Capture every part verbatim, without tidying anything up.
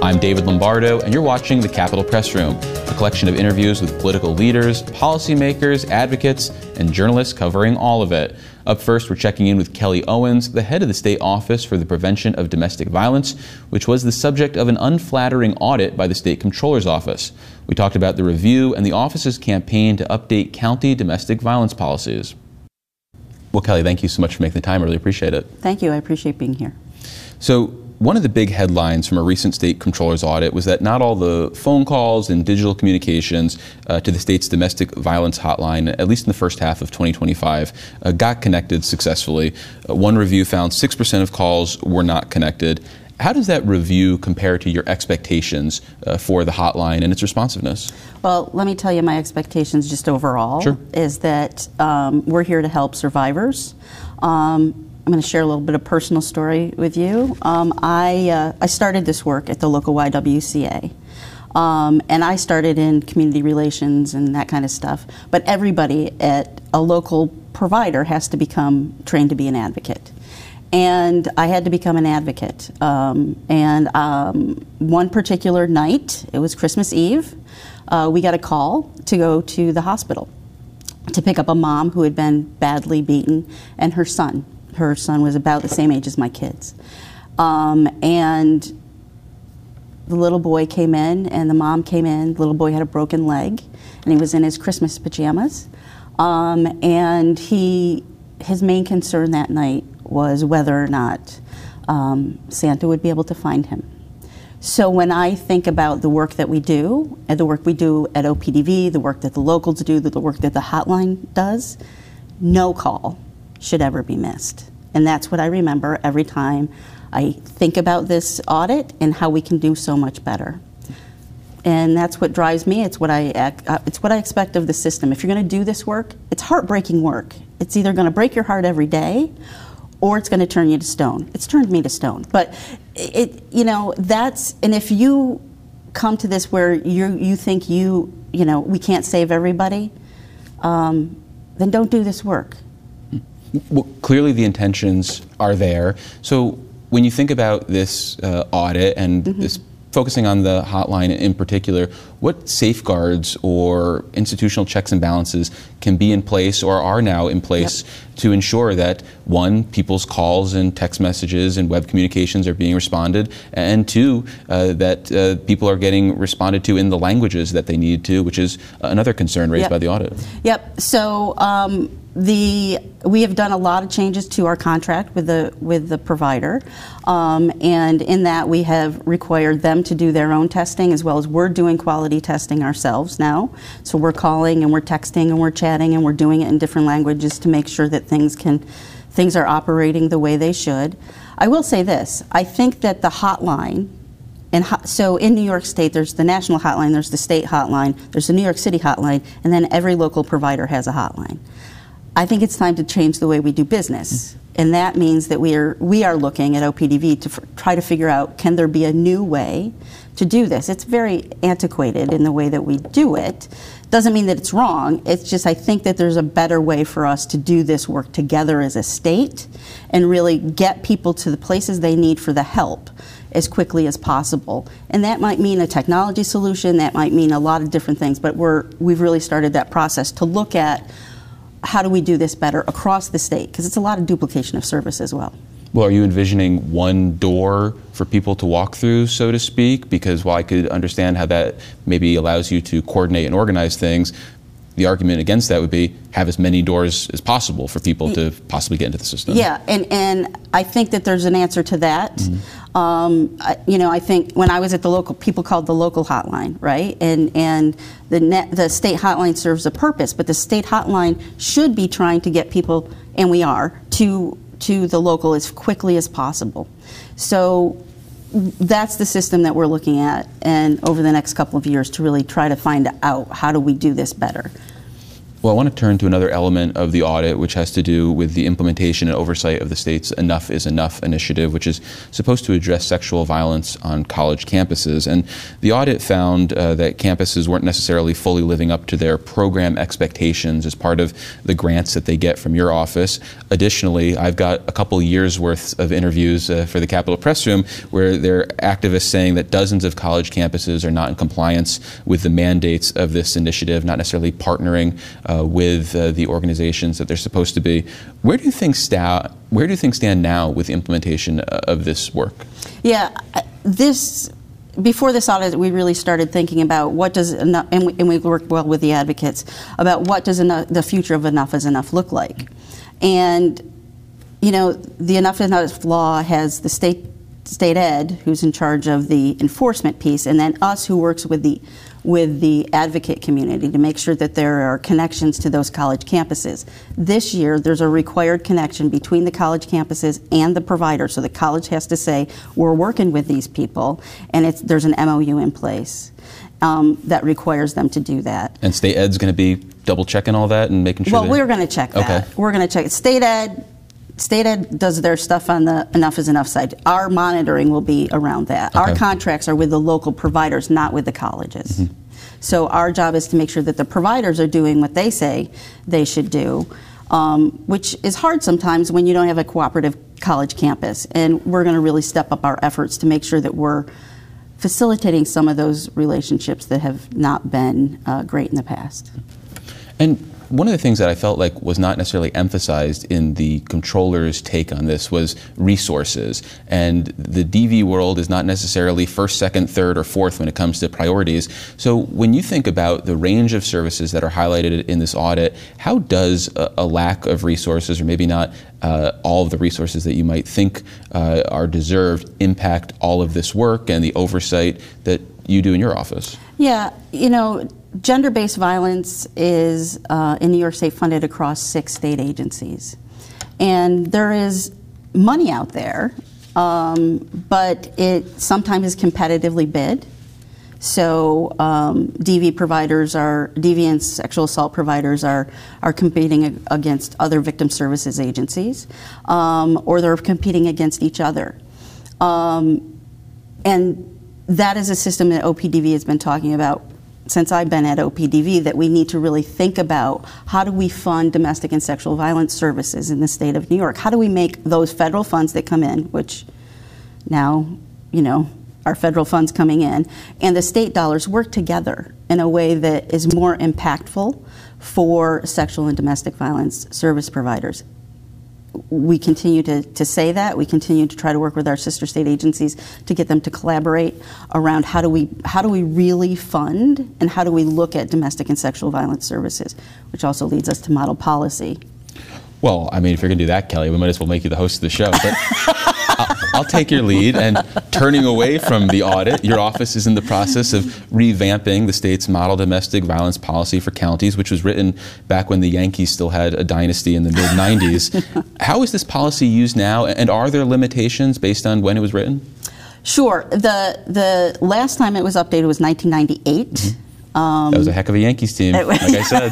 I'm David Lombardo, and you're watching The Capitol Press Room, a collection of interviews with political leaders, policymakers, advocates, and journalists covering all of it. Up first, we're checking in with Kelly Owens, the head of the State Office for the Prevention of Domestic Violence, which was the subject of an unflattering audit by the State Comptroller's Office. We talked about the review and the office's campaign to update county domestic violence policies. Well, Kelly, thank you so much for making the time. I really appreciate it. Thank you. I appreciate being here. So, one of the big headlines from a recent State Comptroller's audit was that not all the phone calls and digital communications uh, to the state's domestic violence hotline, at least in the first half of twenty twenty-five, uh, got connected successfully. Uh, one review found six percent of calls were not connected. How does that review compare to your expectations uh, for the hotline and its responsiveness? Well, let me tell you my expectations just overall. Sure. Is that um, we're here to help survivors. Um, I'm going to share a little bit of personal story with you. Um, I, uh, I started this work at the local Y W C A. Um, and I started in community relations and that kind of stuff. But everybody at a local provider has to become trained to be an advocate. And I had to become an advocate. Um, and um, one particular night, it was Christmas Eve, uh, we got a call to go to the hospital to pick up a mom who had been badly beaten and her son. Her son was about the same age as my kids. Um, and the little boy came in and the mom came in. The little boy had a broken leg and he was in his Christmas pajamas. Um, and he, his main concern that night was whether or not um, Santa would be able to find him. So when I think about the work that we do, and the work we do at O P D V, the work that the locals do, the work that the hotline does, no call should ever be missed. And that's what I remember every time I think about this audit and how we can do so much better. And that's what drives me. It's what I, it's what I expect of the system. If you're going to do this work, it's heartbreaking work. It's either going to break your heart every day or it's going to turn you to stone. It's turned me to stone. But it, you know, that's, and if you come to this where you you think you, you know, we can't save everybody, um, then don't do this work. Well, clearly the intentions are there. So when you think about this uh, audit and mm-hmm. this focusing on the hotline in particular, what safeguards or institutional checks and balances can be in place or are now in place yep. to ensure that, one, people's calls and text messages and web communications are being responded, and two, uh, that uh, people are getting responded to in the languages that they need to, which is another concern raised yep. by the audit. Yep. So um, the we have done a lot of changes to our contract with the with the provider, um, and in that we have required them to do their own testing as well as we're doing quality testing ourselves now. So we're calling and we're texting and we're chatting and we're doing it in different languages to make sure that things can things are operating the way they should. I will say this: I think that the hotline. And ho so in New York State, there's the national hotline, there's the state hotline, there's the New York City hotline, and then every local provider has a hotline. I think it's time to change the way we do business. And that means that we are, we are looking at O P D V to f try to figure out, can there be a new way to do this? It's very antiquated in the way that we do it. Doesn't mean that it's wrong. It's just I think that there's a better way for us to do this work together as a state and really get people to the places they need for the help as quickly as possible. And that might mean a technology solution, that might mean a lot of different things, but we're, we've really started that process to look at how do we do this better across the state, because it's a lot of duplication of service as well. Well, are you envisioning one door for people to walk through, so to speak? Because while I could understand how that maybe allows you to coordinate and organize things, the argument against that would be have as many doors as possible for people to possibly get into the system. Yeah, and, and I think that there's an answer to that. Mm-hmm. um, I, you know, I think when I was at the local, people called the local hotline, right? And, and the, net, the state hotline serves a purpose, but the state hotline should be trying to get people, and we are, to, to the local as quickly as possible. So that's the system that we're looking at, and over the next couple of years to really try to find out how do we do this better. Well, I want to turn to another element of the audit, which has to do with the implementation and oversight of the state's Enough is Enough initiative, which is supposed to address sexual violence on college campuses. And the audit found uh, that campuses weren't necessarily fully living up to their program expectations as part of the grants that they get from your office. Additionally, I've got a couple years worth of interviews uh, for the Capitol Press Room where there are activists saying that dozens of college campuses are not in compliance with the mandates of this initiative, not necessarily partnering Uh, with uh, the organizations that they're supposed to be. Where do you think sta- Where do you think stand now with the implementation of this work? Yeah, this before this audit, we really started thinking about what does enough, and we, and we worked well with the advocates about what does enough, the future of Enough is Enough look like, and you know the Enough is Enough law has the state state ed who's in charge of the enforcement piece, and then us who works with the with the advocate community to make sure that there are connections to those college campuses. This year, there's a required connection between the college campuses and the provider, so the college has to say, we're working with these people, and it's, there's an M O U in place um, that requires them to do that. And state ed's going to be double checking all that and making sure Well, that we're going to check that. Okay. We're going to check it. State ed, State ed does their stuff on the Enough is Enough side. Our monitoring will be around that. Okay. Our contracts are with the local providers, not with the colleges. Mm-hmm. So our job is to make sure that the providers are doing what they say they should do, um, which is hard sometimes when you don't have a cooperative college campus. And we're going to really step up our efforts to make sure that we're facilitating some of those relationships that have not been uh, great in the past. And one of the things that I felt like was not necessarily emphasized in the controller's take on this was resources. And the D V world is not necessarily first, second, third, or fourth when it comes to priorities. So when you think about the range of services that are highlighted in this audit, how does a, a lack of resources, or maybe not uh, all of the resources that you might think uh, are deserved, impact all of this work and the oversight that you do in your office? Yeah, you know, gender-based violence is uh, in New York State funded across six state agencies. And there is money out there, um, but it sometimes is competitively bid. So um, D V providers are, D V and sexual assault providers are, are competing against other victim services agencies, um, or they're competing against each other. Um, and that is a system that O P D V has been talking about since I've been at O P D V, that we need to really think about how do we fund domestic and sexual violence services in the state of New York? How do we make those federal funds that come in, which now, you know, are federal funds coming in, and the state dollars work together in a way that is more impactful for sexual and domestic violence service providers? We continue to, to say that. We continue to try to work with our sister state agencies to get them to collaborate around how do we how do we really fund and how do we look at domestic and sexual violence services, which also leads us to model policy. Well, I mean, if you're going to do that, Kelly, we might as well make you the host of the show. But I'll, I'll take your lead, and turning away from the audit, your office is in the process of revamping the state's model domestic violence policy for counties, which was written back when the Yankees still had a dynasty in the mid nineties. How is this policy used now, and are there limitations based on when it was written? Sure. The, the last time it was updated was nineteen ninety-eight. Mm-hmm. um, that was a heck of a Yankees team, like I said.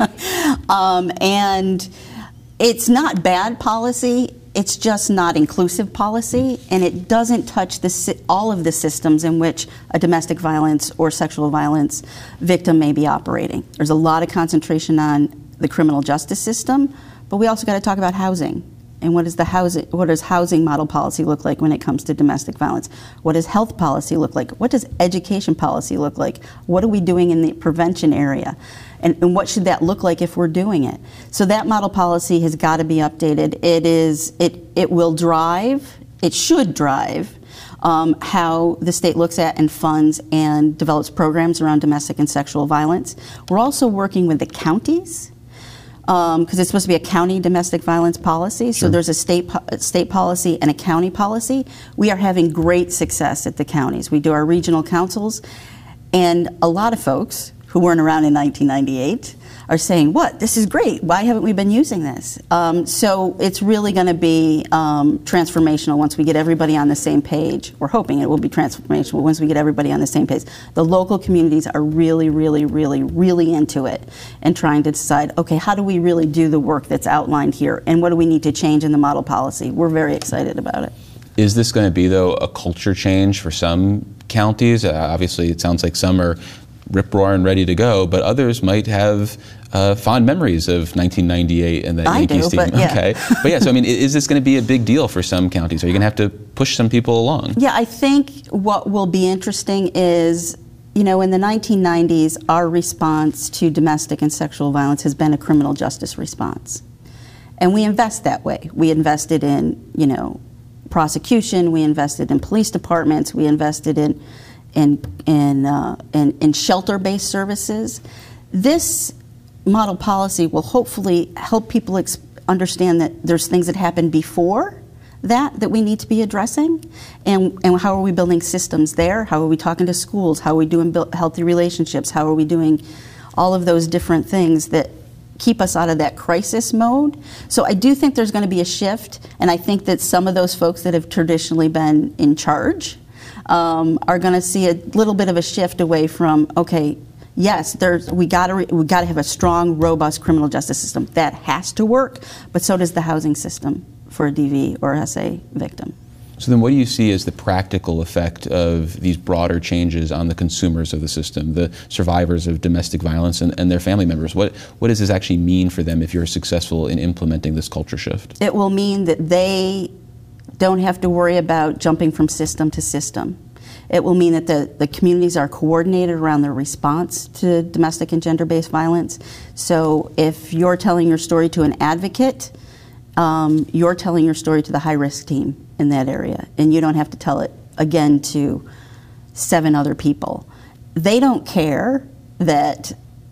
um, and it's not bad policy, it's just not inclusive policy, and it doesn't touch the, all of the systems in which a domestic violence or sexual violence victim may be operating. There's a lot of concentration on the criminal justice system, but we also got to talk about housing. And what does the housing, what does housing model policy look like when it comes to domestic violence? What does health policy look like? What does education policy look like? What are we doing in the prevention area? And, and what should that look like if we're doing it? So that model policy has got to be updated. It is, it, it will drive, it should drive um, how the state looks at and funds and develops programs around domestic and sexual violence. We're also working with the counties, because um, it's supposed to be a county domestic violence policy. So sure. There's a state po state policy and a county policy. We are having great success at the counties. We do our regional councils, and a lot of folks who weren't around in nineteen ninety-eight are saying, what, this is great, why haven't we been using this? Um, so it's really going to be um, transformational once we get everybody on the same page. We're hoping it will be transformational once we get everybody on the same page. The local communities are really, really, really, really into it and trying to decide, okay, how do we really do the work that's outlined here, and what do we need to change in the model policy? We're very excited about it. Is this going to be, though, a culture change for some counties? Uh, obviously, it sounds like some are rip-roaring ready to go, but others might have uh, fond memories of nineteen ninety-eight and that I Yankees do, team. but yeah. Okay, but yeah, so I mean, is this going to be a big deal for some counties? Are you going to have to push some people along? Yeah, I think what will be interesting is, you know, in the nineteen nineties, our response to domestic and sexual violence has been a criminal justice response. And we invest that way. We invested in, you know, prosecution, we invested in police departments, we invested in in in, uh, in, in shelter-based services. This model policy will hopefully help people ex understand that there's things that happened before that that we need to be addressing, and, and how are we building systems there? How are we talking to schools? How are we doing healthy relationships? How are we doing all of those different things that keep us out of that crisis mode? So I do think there's going to be a shift, and I think that some of those folks that have traditionally been in charge um, are going to see a little bit of a shift away from, okay, yes, there's, we got to we got to have a strong, robust criminal justice system. That has to work, but so does the housing system for a D V or S A victim. So then what do you see as the practical effect of these broader changes on the consumers of the system, the survivors of domestic violence and, and their family members? What, what does this actually mean for them if you're successful in implementing this culture shift? It will mean that they don't have to worry about jumping from system to system. It will mean that the, the communities are coordinated around their response to domestic and gender-based violence. So if you're telling your story to an advocate, um, you're telling your story to the high-risk team in that area, and you don't have to tell it again to seven other people. They don't care that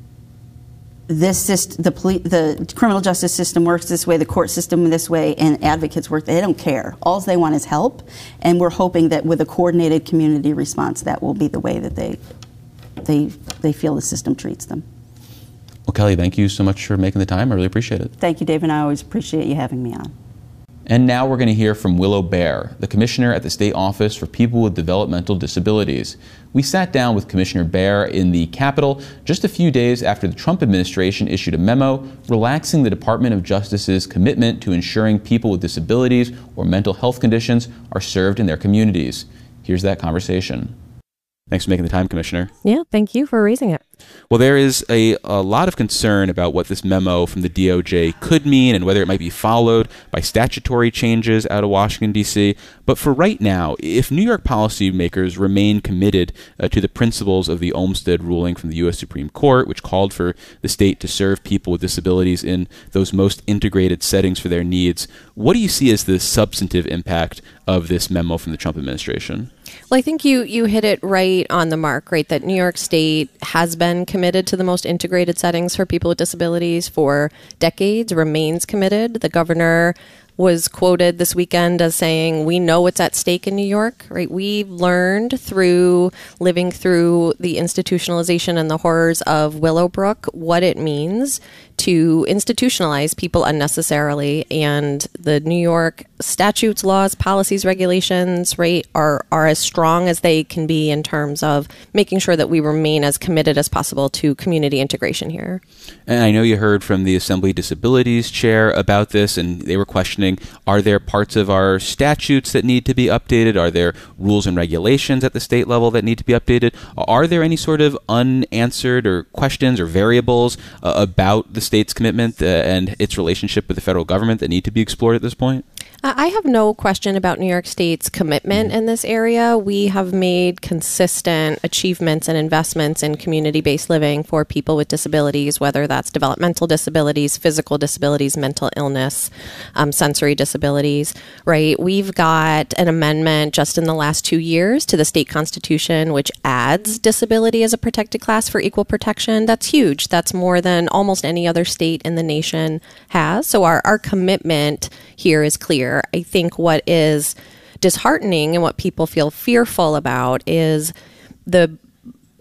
this system, the, poli the criminal justice system works this way, the court system this way, and advocates work. They don't care. All they want is help, and we're hoping that with a coordinated community response, that will be the way that they they they feel the system treats them. Well, Kelly, thank you so much for making the time. I really appreciate it. Thank you, Dave, and I always appreciate you having me on. And now we're going to hear from Willow Baer, the Commissioner at the State Office for People with Developmental Disabilities. We sat down with Commissioner Baer in the Capitol just a few days after the Trump administration issued a memo relaxing the Department of Justice's commitment to ensuring people with disabilities or mental health conditions are served in their communities. Here's that conversation. Thanks for making the time, Commissioner. Yeah, thank you for raising it. Well, there is a, a lot of concern about what this memo from the D O J could mean and whether it might be followed by statutory changes out of Washington, D C But for right now, if New York policymakers remain committed uh, to the principles of the Olmstead ruling from the U S Supreme Court, which called for the state to serve people with disabilities in those most integrated settings for their needs, what do you see as the substantive impact of this memo from the Trump administration? Well, I think you, you hit it right on the mark, right, that New York State has been committed to the most integrated settings for people with disabilities for decades, remains committed. The governor was quoted this weekend as saying, we know what's at stake in New York, right? We've learned through living through the institutionalization and the horrors of Willowbrook what it means to institutionalize people unnecessarily, and the New York statutes, laws, policies, regulations, right, are, are as strong as they can be in terms of making sure that we remain as committed as possible to community integration here. And I know you heard from the Assembly Disabilities Chair about this, and they were questioning, are there parts of our statutes that need to be updated? Are there rules and regulations at the state level that need to be updated? Are there any sort of unanswered or questions or variables uh, about the state's commitment uh, and its relationship with the federal government that need to be explored at this point? I have no question about New York State's commitment in this area. We have made consistent achievements and investments in community-based living for people with disabilities, whether that's developmental disabilities, physical disabilities, mental illness, um, sensory disabilities, right? We've got an amendment just in the last two years to the state constitution, which adds disability as a protected class for equal protection. That's huge. That's more than almost any other state in the nation has. So our, our commitment here is clear. I think what is disheartening and what people feel fearful about is the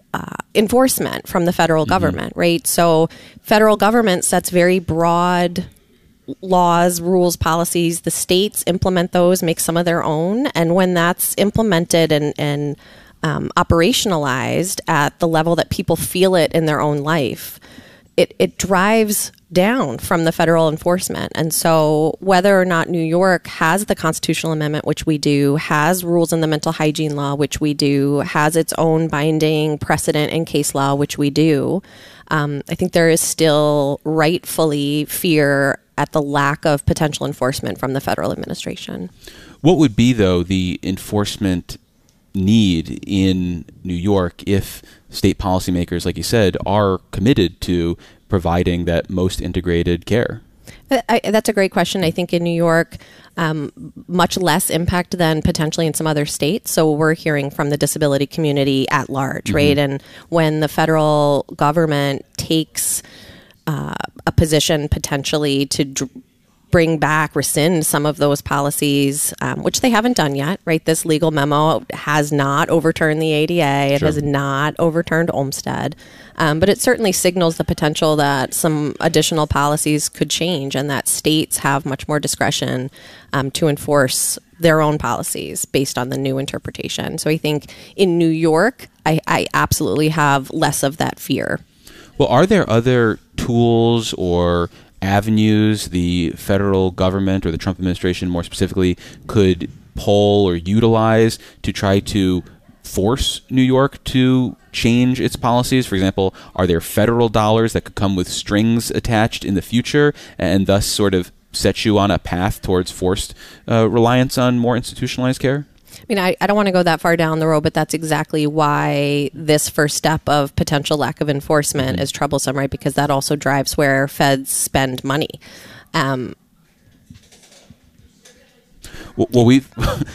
uh, enforcement from the federal mm-hmm. government, right? So federal government sets very broad laws, rules, policies. The states implement those, make some of their own. And when that's implemented and, and um, operationalized at the level that people feel it in their own life, it, it drives down from the federal enforcement. And so whether or not New York has the constitutional amendment, which we do, has rules in the mental hygiene law, which we do, has its own binding precedent and case law, which we do, um, I think there is still rightfully fear at the lack of potential enforcement from the federal administration. What would be, though, the enforcement need in New York if state policymakers, like you said, are committed to providing that most integrated care? I, that's a great question. I think in New York, um, much less impact than potentially in some other states. So we're hearing from the disability community at large, mm-hmm. right? And when the federal government takes uh, a position potentially to dr- bring back, rescind some of those policies, um, which they haven't done yet, right? This legal memo has not overturned the A D A. It sure. has not overturned Olmstead. Um, but it certainly signals the potential that some additional policies could change and that states have much more discretion um, to enforce their own policies based on the new interpretation. So I think in New York, I, I absolutely have less of that fear. Well, are there other tools or avenues the federal government or the Trump administration more specifically could pull or utilize to try to force New York to change its policies? For example, are there federal dollars that could come with strings attached in the future and thus sort of set you on a path towards forced uh, reliance on more institutionalized care? I mean, I, I don't want to go that far down the road, but that's exactly why this first step of potential lack of enforcement mm-hmm. is troublesome, right? Because that also drives where feds spend money. Um, well, well, we've...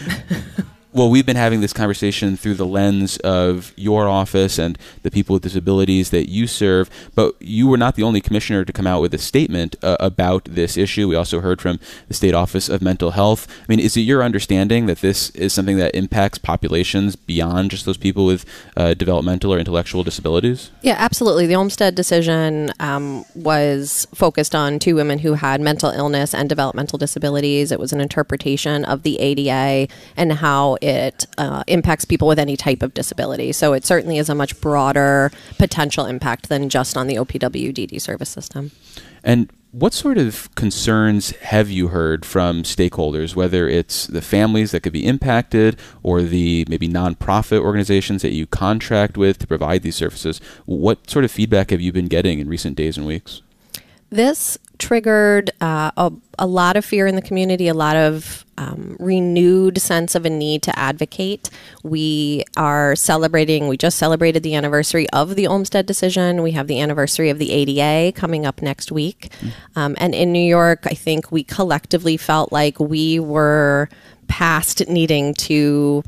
Well, we've been having this conversation through the lens of your office and the people with disabilities that you serve, but you were not the only commissioner to come out with a statement uh, about this issue. We also heard from the State Office of Mental Health. I mean, is it your understanding that this is something that impacts populations beyond just those people with uh, developmental or intellectual disabilities? Yeah, absolutely. The Olmstead decision um, was focused on two women who had mental illness and developmental disabilities. It was an interpretation of the A D A and how it uh, impacts people with any type of disability. So it certainly is a much broader potential impact than just on the O P W D D service system. And what sort of concerns have you heard from stakeholders, whether it's the families that could be impacted or the maybe nonprofit organizations that you contract with to provide these services? What sort of feedback have you been getting in recent days and weeks? This triggered uh, a, a lot of fear in the community, a lot of um, renewed sense of a need to advocate. We are celebrating, we just celebrated the anniversary of the Olmstead decision. We have the anniversary of the A D A coming up next week. Mm. Um, and in New York, I think we collectively felt like we were past needing to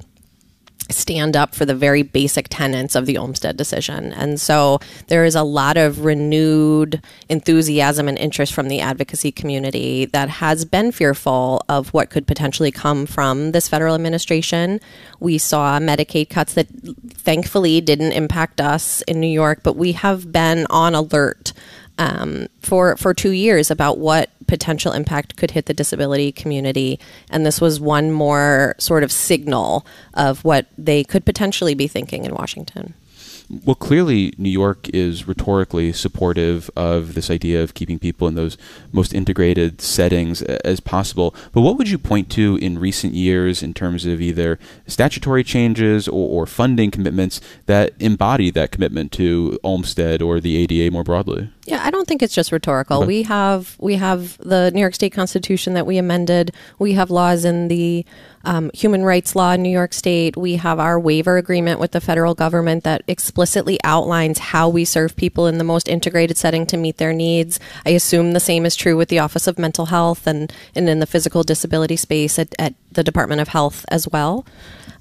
stand up for the very basic tenets of the Olmstead decision. And so there is a lot of renewed enthusiasm and interest from the advocacy community that has been fearful of what could potentially come from this federal administration. We saw Medicaid cuts that thankfully didn't impact us in New York, but we have been on alert Um, for for two years about what potential impact could hit the disability community. And this was one more sort of signal of what they could potentially be thinking in Washington. Well, clearly, New York is rhetorically supportive of this idea of keeping people in those most integrated settings as possible. But what would you point to in recent years in terms of either statutory changes or, or funding commitments that embody that commitment to Olmstead or the A D A more broadly? Yeah, I don't think it's just rhetorical. Okay. We have we have the New York State Constitution that we amended. We have laws in the um, human rights law in New York State. We have our waiver agreement with the federal government that explicitly outlines how we serve people in the most integrated setting to meet their needs. I assume the same is true with the Office of Mental Health and, and in the physical disability space at, at the Department of Health as well.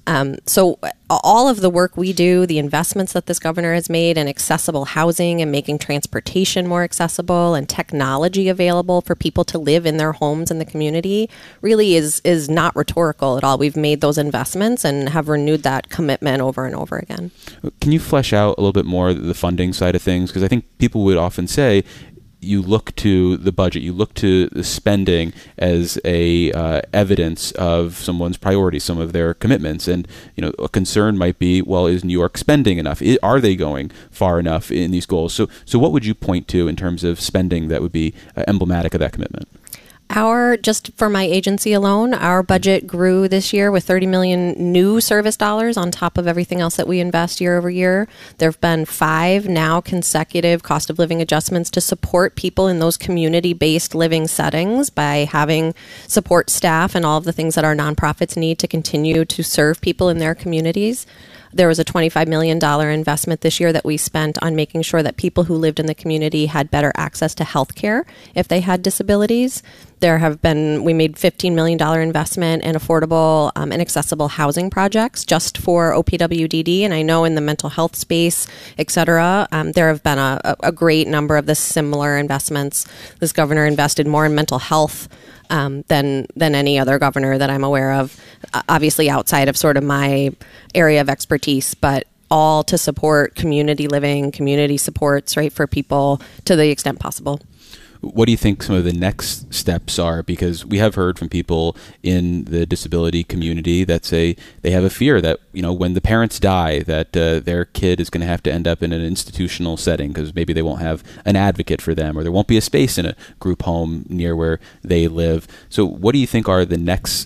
Um, so all of the work we do, the investments that this governor has made in accessible housing and making transportation more accessible and technology available for people to live in their homes in the community really is is not rhetorical at all. We've made those investments and have renewed that commitment over and over again. Can you flesh out a little bit more the funding side of things? Because I think people would often say, you look to the budget, you look to the spending as a uh, evidence of someone's priorities, some of their commitments, and you know a concern might be, well, is New York spending enough? I, are they going far enough in these goals? So, so what would you point to in terms of spending that would be uh, emblematic of that commitment? Our, just for my agency alone, our budget grew this year with thirty million new service dollars on top of everything else that we invest year over year. There have been five now consecutive cost of living adjustments to support people in those community-based living settings by having support staff and all of the things that our nonprofits need to continue to serve people in their communities. There was a twenty-five million dollars investment this year that we spent on making sure that people who lived in the community had better access to health care if they had disabilities. There have been, we made fifteen million dollars investment in affordable um, and accessible housing projects just for O P W D D. And I know in the mental health space, et cetera, um, there have been a, a great number of the similar investments. This governor invested more in mental health Um, than than any other governor that I'm aware of, uh, obviously outside of sort of my area of expertise, but all to support community living, community supports, right, for people to the extent possible. What do you think some of the next steps are? Because we have heard from people in the disability community that say they have a fear that, you know, when the parents die, that uh, their kid is going to have to end up in an institutional setting because maybe they won't have an advocate for them, or there won't be a space in a group home near where they live. So what do you think are the next